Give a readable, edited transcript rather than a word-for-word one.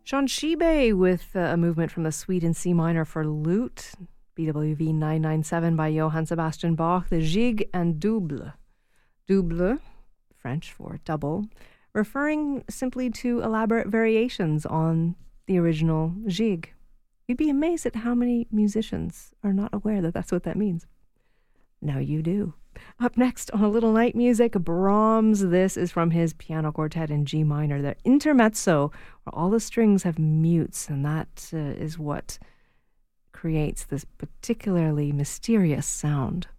Sean Shibe with a movement from the Suite in C minor for lute, BWV 997 by Johann Sebastian Bach, the Gigue and Double. Double, French for double, referring simply to elaborate variations on the original Gigue. You'd be amazed at how many musicians are not aware that that's what that means. Now you do. Up next on A Little Night Music, Brahms. This is from his piano quartet in G minor, the intermezzo, where all the strings have mutes, and that is what creates this particularly mysterious sound.